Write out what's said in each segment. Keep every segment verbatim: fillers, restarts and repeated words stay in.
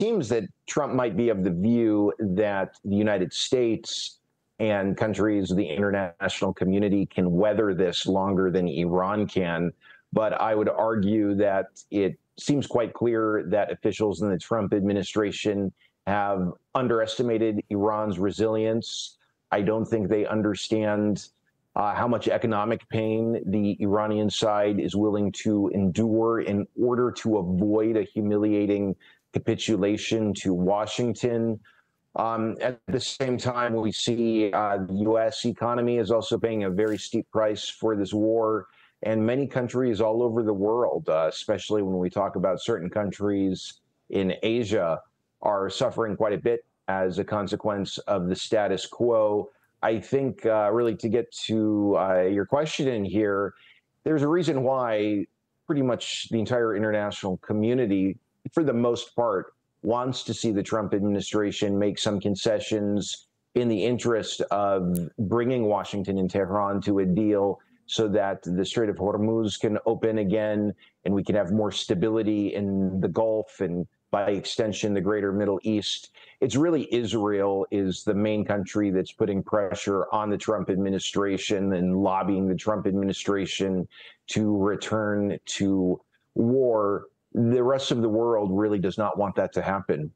seems that Trump might be of the view that the United States and countries of the international community can weather this longer than Iran can. But I would argue that it seems quite clear that officials in the Trump administration have underestimated Iran's resilience. I don't think they understand uh, how much economic pain the Iranian side is willing to endure in order to avoid a humiliating capitulation to Washington. Um, at the same time, we see uh, the U S economy is also paying a very steep price for this war. And many countries all over the world, uh, especially when we talk about certain countries in Asia, are suffering quite a bit as a consequence of the status quo. I think uh, really to get to uh, your question in here, there's a reason why pretty much the entire international community, for the most part, wants to see the Trump administration make some concessions in the interest of bringing Washington and Tehran to a deal so that the Strait of Hormuz can open again and we can have more stability in the Gulf and by extension, the greater Middle East. It's really Israel is the main country that's putting pressure on the Trump administration and lobbying the Trump administration to return to war. The rest of the world really does not want that to happen.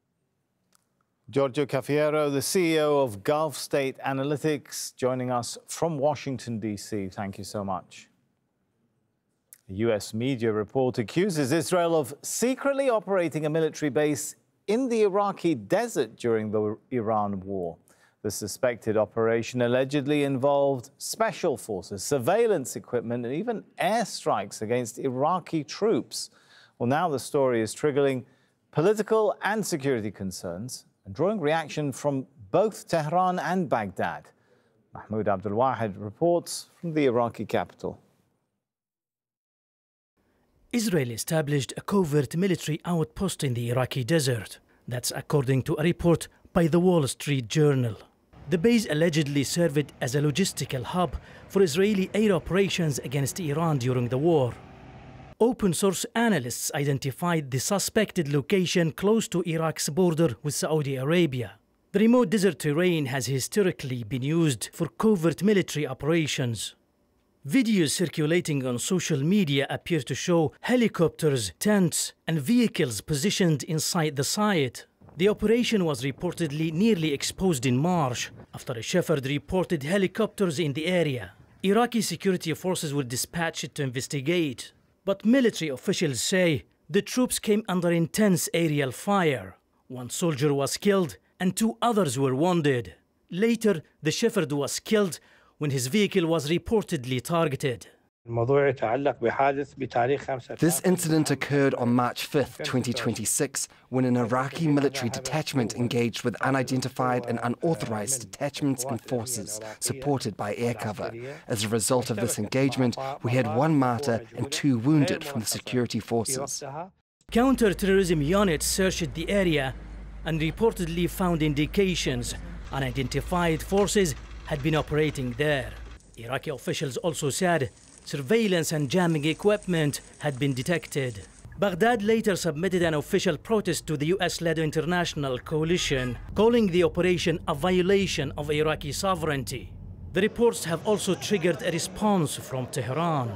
Giorgio Cafiero, the C E O of Gulf State Analytics, joining us from Washington, D C. Thank you so much. A U S media report accuses Israel of secretly operating a military base in the Iraqi desert during the Iran war. The suspected operation allegedly involved special forces, surveillance equipment, and even airstrikes against Iraqi troops. Well, now the story is triggering political and security concerns and drawing reaction from both Tehran and Baghdad. Mahmoud Abdul Wahid reports from the Iraqi capital. Israel established a covert military outpost in the Iraqi desert. That's according to a report by the Wall Street Journal. The base allegedly served as a logistical hub for Israeli air operations against Iran during the war. Open source analysts identified the suspected location close to Iraq's border with Saudi Arabia. The remote desert terrain has historically been used for covert military operations. Videos circulating on social media appear to show helicopters, tents, and vehicles positioned inside the site. The operation was reportedly nearly exposed in March after a shepherd reported helicopters in the area. Iraqi security forces were dispatched to investigate. But military officials say the troops came under intense aerial fire. One soldier was killed and two others were wounded. Later, the shepherd was killed when his vehicle was reportedly targeted. This incident occurred on March fifth, twenty twenty-six, when an Iraqi military detachment engaged with unidentified and unauthorized detachments and forces supported by air cover. As a result of this engagement, we had one martyr and two wounded from the security forces. Counter-terrorism units searched the area and reportedly found indications unidentified forces had been operating there. Iraqi officials also said surveillance and jamming equipment had been detected. Baghdad later submitted an official protest to the U S-led international coalition, calling the operation a violation of Iraqi sovereignty. The reports have also triggered a response from Tehran.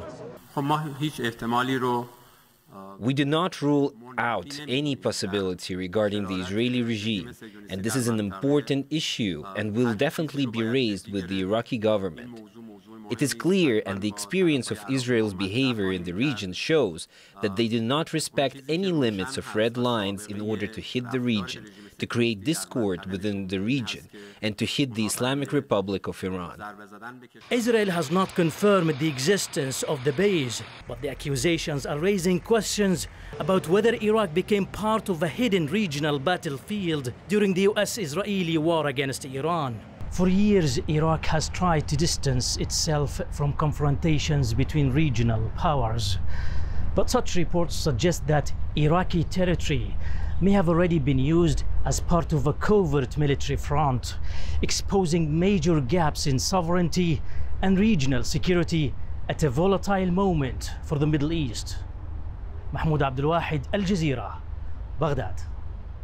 We do not rule out any possibility regarding the Israeli regime, and this is an important issue and will definitely be raised with the Iraqi government. It is clear, and the experience of Israel's behavior in the region shows, that they do not respect any limits of red lines in order to hit the region, to create discord within the region, and to hit the Islamic Republic of Iran. Israel has not confirmed the existence of the base, but the accusations are raising questions about whether Iraq became part of a hidden regional battlefield during the U S-Israeli war against Iran. For years, Iraq has tried to distance itself from confrontations between regional powers. But such reports suggest that Iraqi territory may have already been used as part of a covert military front, exposing major gaps in sovereignty and regional security at a volatile moment for the Middle East. Mahmoud Abdul Wahid, Al Jazeera, Baghdad.